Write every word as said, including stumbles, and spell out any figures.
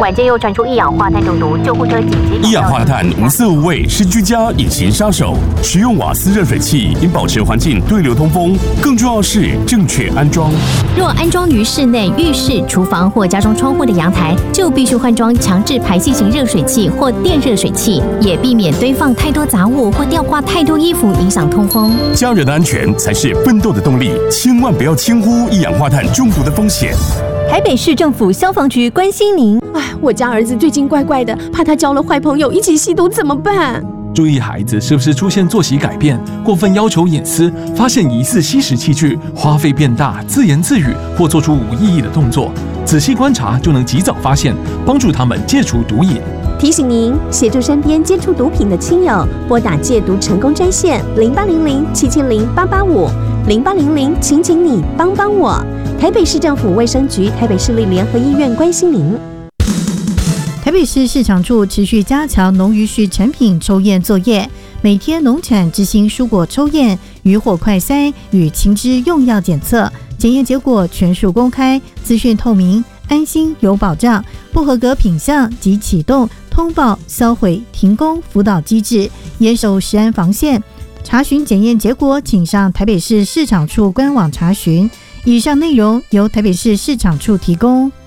晚间又传出一氧化碳中毒，救护车紧急。 一氧化碳无色无味，是居家隐形杀手。使用瓦斯热水器应保持环境对流通风，更重要是正确安装。 若安装于室内、浴室、厨房或家中窗户的阳台，就必须换装强制排气型热水器或电热水器，也避免堆放太多杂物或吊挂太多衣服，影响通风。 家人的安全才是奋斗的动力，千万不要轻忽一氧化碳中毒的风险。 台北市政府消防局关心您。 哎，我家儿子最近怪怪的，怕他交了坏朋友一起吸毒怎么办？ 注意孩子是不是出现作息改变、过分要求隐私、发现疑似吸食器具、花费变大、自言自语或做出无意义的动作，仔细观察就能及早发现，帮助他们戒除毒瘾。 提醒您，协助身边接触毒品的亲友，拨打戒毒成功专线零八零零七七零八八五零八零零，请请你帮帮我。台北市政府卫生局、台北市立联合医院关心您。 台北市市场处持续加强农渔畜产品抽验作业，每天农产执行蔬果抽验、渔获快筛与禽只用药检测，检验结果全数公开，资讯透明，安心有保障。不合格品项及启动通报、销毁、停工辅导机制，严守食安防线。查询检验结果，请上台北市市场处官网查询。以上内容由台北市市场处提供。